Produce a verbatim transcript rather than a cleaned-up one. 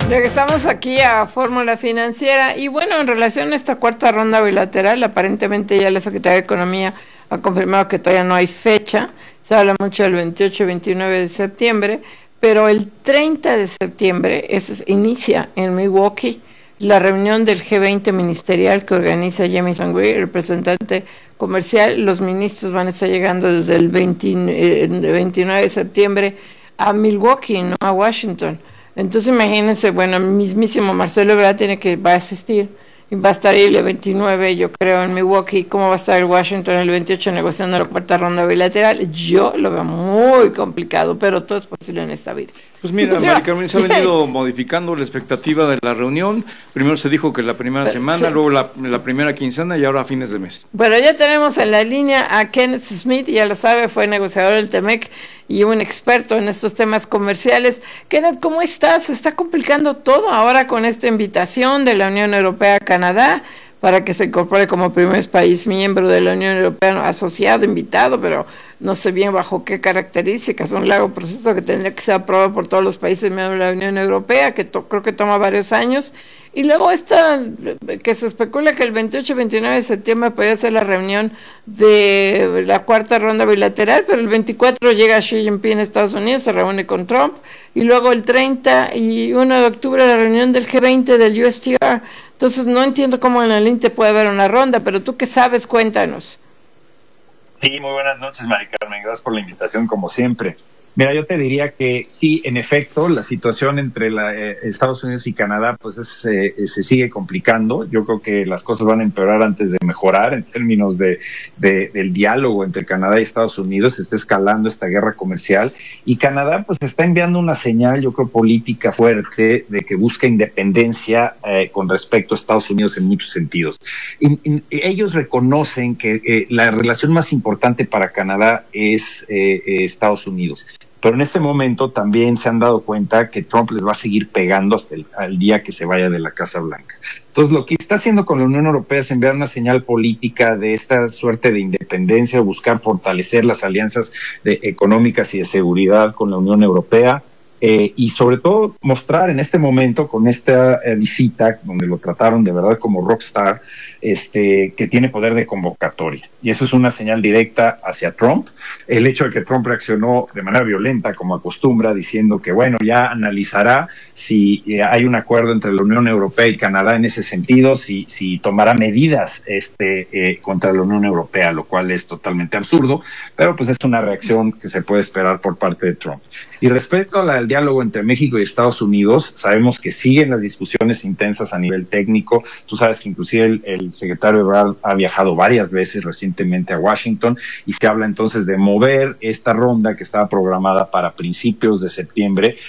Regresamos aquí a Fórmula Financiera y bueno, en relación a esta cuarta ronda bilateral, aparentemente ya la Secretaría de Economía ha confirmado que todavía no hay fecha, se habla mucho del veintiocho y veintinueve de septiembre, pero el treinta de septiembre es, inicia en Milwaukee la reunión del G veinte ministerial que organiza Jamieson Greer, representante comercial. Los ministros van a estar llegando desde el veinte, eh, veintinueve de septiembre a Milwaukee, no a Washington. Entonces imagínense, bueno, el mismísimo Marcelo Ebrard tiene que, va a asistir, y va a estar ahí el veintinueve, yo creo, en Milwaukee. ¿Cómo va a estar el Washington el veintiocho negociando la cuarta ronda bilateral? Yo lo veo muy complicado, pero todo es posible en esta vida. Pues mira, Mari Carmen, se ha venido modificando la expectativa de la reunión. Primero se dijo que la primera semana, sí. luego la, la primera quincena y ahora a fines de mes. Bueno, ya tenemos en la línea a Kenneth Smith, ya lo sabe, fue negociador del Temec y un experto en estos temas comerciales. Kenneth, ¿cómo estás? Se está complicando todo ahora con esta invitación de la Unión Europea a Canadá para que se incorpore como primer país miembro de la Unión Europea, asociado, invitado, pero no sé bien bajo qué características, un largo proceso que tendría que ser aprobado por todos los países miembros de la Unión Europea, que to- creo que toma varios años, y luego esta, que se especula que el veintiocho y veintinueve de septiembre podría ser la reunión de la cuarta ronda bilateral, pero el veinticuatro llega Xi Jinping a Estados Unidos, se reúne con Trump, y luego el treinta y uno de octubre la reunión del G veinte del U S T R. Entonces no entiendo cómo en el INTE puede haber una ronda, pero tú qué sabes, cuéntanos. Sí, muy buenas noches, Mari Carmen, gracias por la invitación como siempre. Mira, yo te diría que sí, en efecto, la situación entre la, eh, Estados Unidos y Canadá pues es, eh, se sigue complicando. Yo creo que las cosas van a empeorar antes de mejorar en términos de, de del diálogo entre Canadá y Estados Unidos. Se está escalando esta guerra comercial y Canadá pues está enviando una señal, yo creo, política fuerte de que busca independencia eh, con respecto a Estados Unidos en muchos sentidos. Y, y ellos reconocen que eh, la relación más importante para Canadá es eh, eh, Estados Unidos. Pero en este momento también se han dado cuenta que Trump les va a seguir pegando hasta el, el día que se vaya de la Casa Blanca. Entonces, lo que está haciendo con la Unión Europea es enviar una señal política de esta suerte de independencia, buscar fortalecer las alianzas de, económicas y de seguridad con la Unión Europea. Eh, y sobre todo mostrar en este momento con esta eh, visita donde lo trataron de verdad como rockstar, este, que tiene poder de convocatoria, y eso es una señal directa hacia Trump. El hecho de que Trump reaccionó de manera violenta como acostumbra, diciendo que bueno, ya analizará si eh, hay un acuerdo entre la Unión Europea y Canadá en ese sentido, si, si tomará medidas este, eh, contra la Unión Europea, lo cual es totalmente absurdo, pero pues es una reacción que se puede esperar por parte de Trump. Y respecto a la el diálogo entre México y Estados Unidos, sabemos que siguen las discusiones intensas a nivel técnico. Tú sabes que inclusive el, el secretario Ebrard ha viajado varias veces recientemente a Washington y se habla entonces de mover esta ronda que estaba programada para principios de septiembre